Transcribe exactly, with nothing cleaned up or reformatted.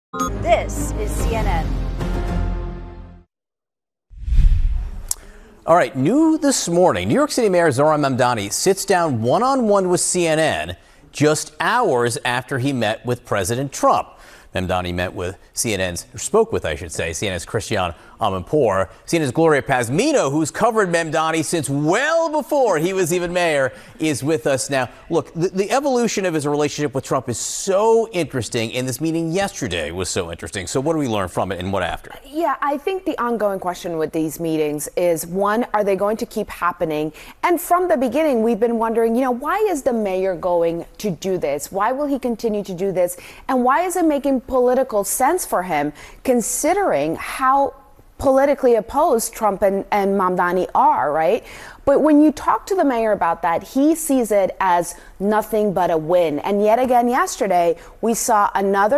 This is C N N. All right, new this morning, New York City Mayor Zohran Mamdani sits down one-on-one with C N N just hours after he met with President Trump. Mamdani met with C N N's, or spoke with, I should say, C N N's Christiane Amanpour. C N N's Gloria Pazmino, who's covered Mamdani since well before he was even mayor, is with us now. Look, the, the evolution of his relationship with Trump is so interesting, and this meeting yesterday was so interesting. So what do we learn from it and what after? Yeah, I think the ongoing question with these meetings is, one, are they going to keep happening? And from the beginning, we've been wondering, you know, why is the mayor going to do this? Why will he continue to do this? And why is it making political sense for him, considering how politically opposed Trump and, and Mamdani are, right? But when you talk to the mayor about that, he sees it as nothing but a win. And yet again, yesterday, we saw another